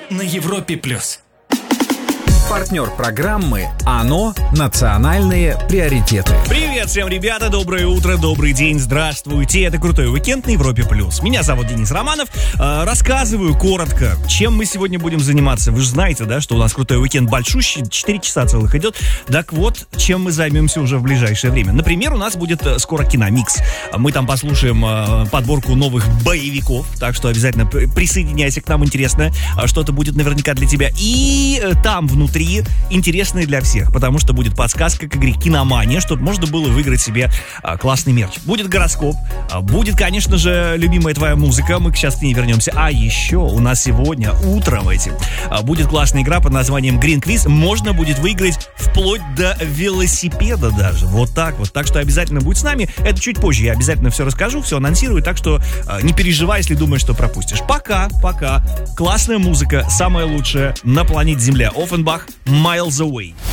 на Европе+. Партнер программы «АНО. Национальные приоритеты». Привет всем, ребята, доброе утро, добрый день, здравствуйте. Это «Крутой уикенд» на Европе+. Меня зовут Денис Романов. Рассказываю коротко, чем мы сегодня будем заниматься. Вы же знаете, да, что у нас «Крутой уикенд» большущий, 4 часа целых идет. Так вот, чем мы займемся уже в ближайшее время. Например, у нас будет скоро киномикс. Мы там послушаем подборку новых боевиков, так что обязательно присоединяйся к нам, интересно, что-то будет наверняка для тебя. И там внутри интересные для всех, потому что будет подсказка к игре «Киномания», чтобы можно было выиграть себе классный мерч. Будет гороскоп, будет, конечно же, любимая твоя музыка, мы сейчас к ней вернемся. А еще у нас сегодня утром будет классная игра под названием Green Quiz. Можно будет выиграть вплоть до велосипеда даже. Вот так вот. Так что обязательно будь с нами. Это чуть позже. Я обязательно все расскажу, все анонсирую. Так что не переживай, если думаешь, что пропустишь. Пока. Классная музыка, самая лучшая на планете Земля. Оффенбах, Miles Away.